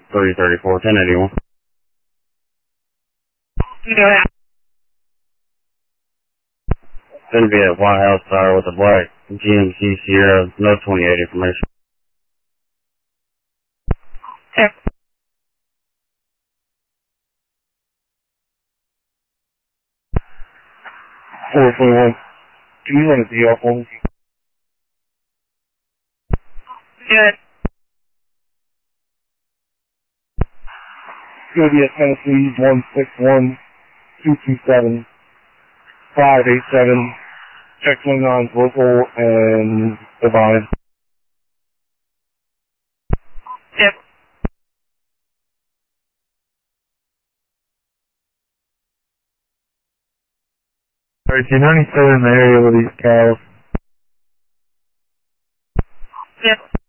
334, 1081. Yeah. Going to be a White House Tower with a black GMC Sierra, no 28 information. Yep. 421. Can you run a DL for me? Good. It's going to be at Tennessee 161-227-587. Check 29's local and divide. Yep. 1397 in the area with these cows. Yep.